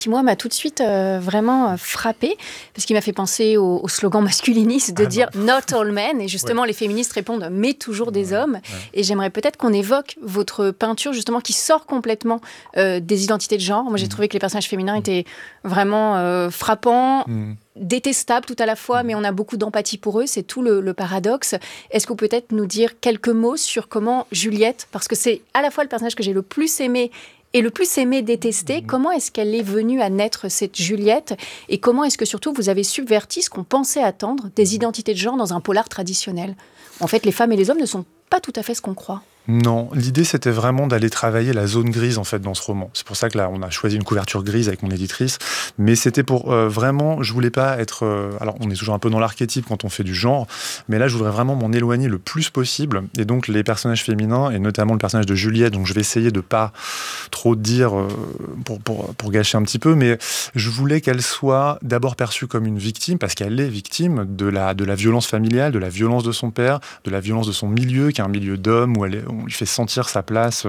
Qui, moi, m'a tout de suite vraiment frappée, parce qu'il m'a fait penser au slogan masculiniste de dire Not all men, et justement les féministes répondent mais toujours des hommes. Et j'aimerais peut-être qu'on évoque votre peinture justement qui sort complètement des identités de genre. Moi, j'ai trouvé que les personnages féminins étaient vraiment frappants, détestables tout à la fois, mais on a beaucoup d'empathie pour eux, c'est tout le paradoxe. Est-ce que vous pouvez peut-être nous dire quelques mots sur comment Juliette, parce que c'est à la fois le personnage que j'ai le plus aimé et le plus aimé détester, comment est-ce qu'elle est venue à naître, cette Juliette, et comment est-ce que surtout vous avez subverti ce qu'on pensait attendre des identités de genre dans un polar traditionnel? En fait, les femmes et les hommes ne sont pas tout à fait ce qu'on croit. Non, l'idée c'était vraiment d'aller travailler la zone grise en fait dans ce roman. C'est pour ça que là on a choisi une couverture grise avec mon éditrice, mais c'était pour vraiment, je voulais pas être, alors on est toujours un peu dans l'archétype quand on fait du genre, mais là je voudrais vraiment m'en éloigner le plus possible, et donc les personnages féminins, et notamment le personnage de Juliette, donc je vais essayer de pas trop dire pour gâcher un petit peu, mais je voulais qu'elle soit d'abord perçue comme une victime, parce qu'elle est victime de la violence familiale, de la violence de son père, de la violence de son milieu, qui est un milieu d'hommes où on lui fait sentir sa place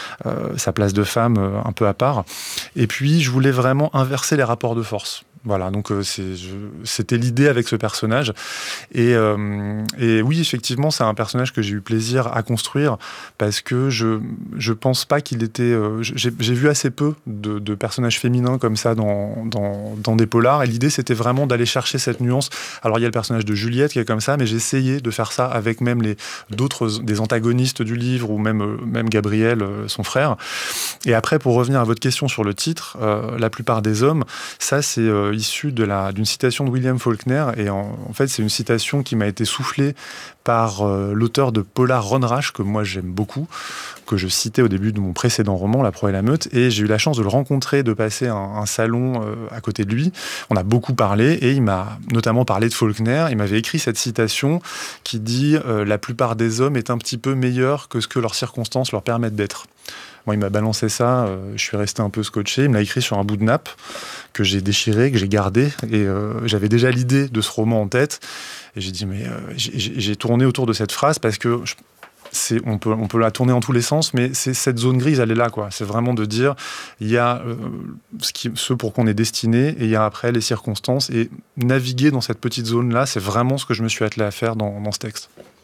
de femme un peu à part. Et puis, je voulais vraiment inverser les rapports de force. Voilà, donc c'était l'idée avec ce personnage. Et oui, effectivement, c'est un personnage que j'ai eu plaisir à construire parce que je pense pas qu'il était... j'ai vu assez peu de personnages féminins comme ça dans des polars. Et l'idée, c'était vraiment d'aller chercher cette nuance. Alors, il y a le personnage de Juliette qui est comme ça, mais j'ai essayé de faire ça avec même des antagonistes du livre ou même Gabriel, son frère. Et après, pour revenir à votre question sur le titre, la plupart des hommes, ça, c'est issu d'une citation de William Faulkner, et en fait c'est une citation qui m'a été soufflée par l'auteur de Polar Ron Rash, que moi j'aime beaucoup, que je citais au début de mon précédent roman, La proie et la meute, et j'ai eu la chance de le rencontrer, de passer un salon à côté de lui. On a beaucoup parlé, et il m'a notamment parlé de Faulkner. Il m'avait écrit cette citation qui dit la plupart des hommes est un petit peu meilleur que ce que leurs circonstances leur permettent d'être. Moi, il m'a balancé ça, je suis resté un peu scotché. Il me l'a écrit sur un bout de nappe que j'ai déchiré, que j'ai gardé. Et j'avais déjà l'idée de ce roman en tête. Et j'ai dit, mais j'ai tourné autour de cette phrase parce que on peut la tourner en tous les sens, mais c'est cette zone grise, elle est là, quoi. C'est vraiment de dire, il y a ce pour qu'on est destiné, et il y a après les circonstances. Et naviguer dans cette petite zone-là, c'est vraiment ce que je me suis attelé à faire dans ce texte.